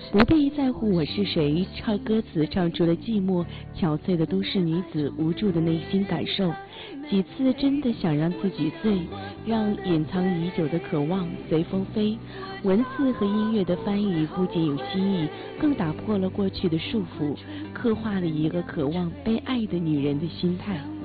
不必在乎我是谁，唱歌词唱出了寂寞憔悴的都市女子无助的内心感受。几次真的想让自己醉，让隐藏已久的渴望随风飞。文字和音乐的翻译不仅有新意，更打破了过去的束缚，刻画了一个渴望被爱的女人的心态。